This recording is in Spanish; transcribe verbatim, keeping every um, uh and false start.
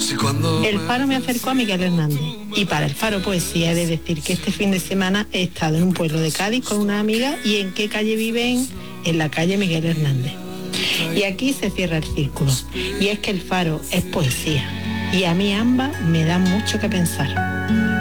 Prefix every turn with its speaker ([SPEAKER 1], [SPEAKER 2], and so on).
[SPEAKER 1] El Faro me acercó a Miguel Hernández y para el Faro Poesía he de decir que este fin de semana he estado en un pueblo de Cádiz con una amiga. ¿Y en qué calle viven? En la calle Miguel Hernández. Y aquí se cierra el círculo, y es que el Faro es poesía y a mí ambas me dan mucho que pensar.